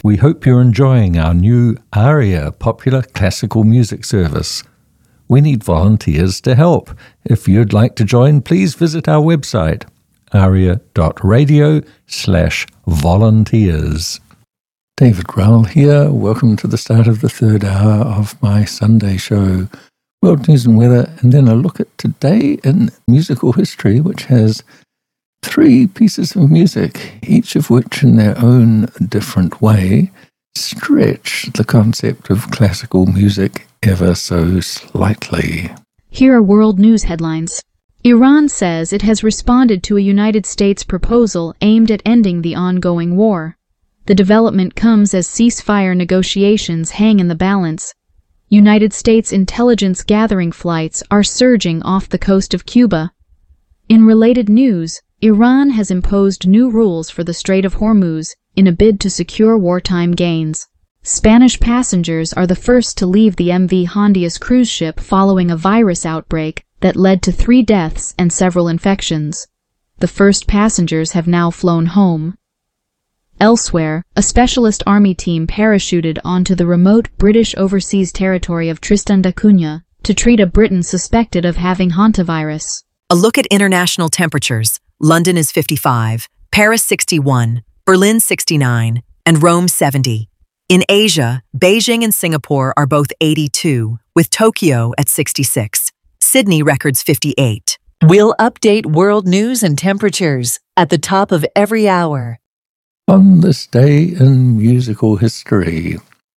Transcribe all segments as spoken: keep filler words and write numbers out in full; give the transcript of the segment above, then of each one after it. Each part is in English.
We hope you're enjoying our new ARIA popular classical music service. We need volunteers to help. If you'd like to join, please visit our website, aria.radio slash volunteers. David Growl here. Welcome to the start of the third hour of my Sunday show, World News and Weather, and then a look at today in musical history, which has three pieces of music, each of which in their own different way stretch the concept of classical music ever so slightly. Here are world news headlines. Iran says it has responded to a United States proposal aimed at ending the ongoing war. The development comes as ceasefire negotiations hang in the balance. United States intelligence gathering flights are surging off the coast of Cuba. In related news, Iran has imposed new rules for the Strait of Hormuz in a bid to secure wartime gains. Spanish passengers are the first to leave the M V Hondias cruise ship following a virus outbreak that led to three deaths and several infections. The first passengers have now flown home. Elsewhere, a specialist army team parachuted onto the remote British overseas territory of Tristan da Cunha to treat a Briton suspected of having hantavirus. A look at international temperatures. London is fifty-five, Paris sixty-one, Berlin sixty-nine, and Rome seventy. In Asia, Beijing and Singapore are both eighty-two, with Tokyo at sixty-six. Sydney records fifty-eight. We'll update world news and temperatures at the top of every hour. On this day in musical history,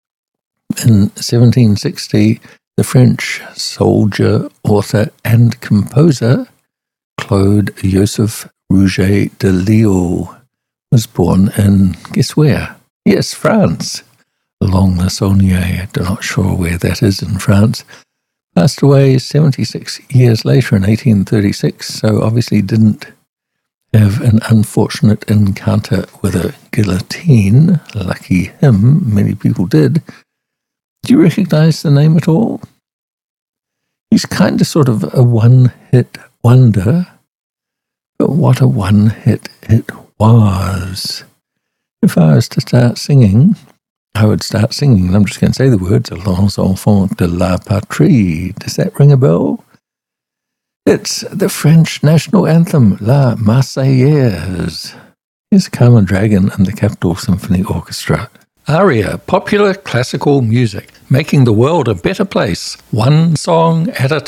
in seventeen sixty, the French soldier, author, and composer Claude Joseph Rouget de Lisle was born in, guess where? Yes, France. Along the Saône, I'm not sure where that is in France. Passed away seventy-six years later in eighteen thirty-six, so obviously didn't have an unfortunate encounter with a guillotine. Lucky him, many people did. Do you recognize the name at all? He's kind of sort of a one-hit wonder, but what a one-hit it was. If I was to start singing, I would start singing, and I'm just going to say the words, Les Enfants de la Patrie. Does that ring a bell? It's the French national anthem, La Marseillaise. Here's Carmen Dragon and the Capitol Symphony Orchestra. ARIA, popular classical music, making the world a better place, one song at a time.